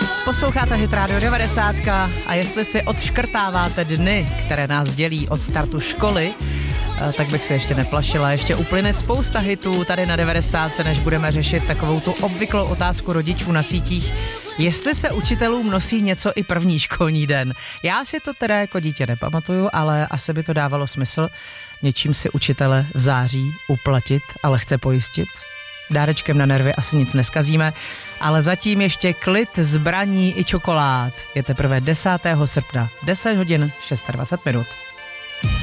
Posloucháte Hit Radio 90 a jestli si odškrtáváte dny, které nás dělí od startu školy, tak bych se ještě neplašila. Ještě uplyne spousta hitů tady na 90, než budeme řešit takovou tu obvyklou otázku rodičů na sítích, jestli se učitelům nosí něco i první školní den. Já si to teda jako dítě nepamatuju, ale asi by to dávalo smysl něčím si učitele v září uplatit a lehce pojistit. Dárečkem na nervy asi nic neskazíme, ale zatím ještě klid, zbraní i čokolád. Je teprve 10. srpna, 10 hodin 26 minut.